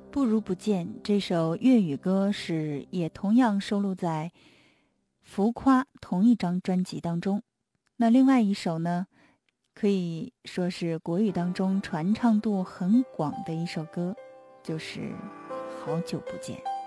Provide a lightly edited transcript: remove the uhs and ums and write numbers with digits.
不如不见这首粤语歌也同样收录在浮夸同一张专辑当中。那另外一首呢，可以说是国语当中传唱度很广的一首歌，就是好久不见。